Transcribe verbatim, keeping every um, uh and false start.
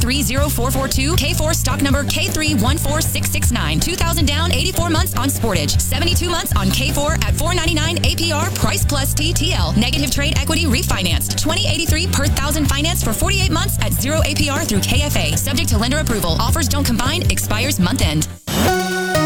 three zero four four two. K four stock number K three one four six six nine. two thousand down, eighty-four months on Sportage. seventy-two months on K four at four ninety-nine A P R, price plus T T L. Negative trade equity refinanced. twenty eighty-three per thousand finance for forty-eight months at zero A P R through K F A. Subject to lender approval. Offers don't combine. Expires month end.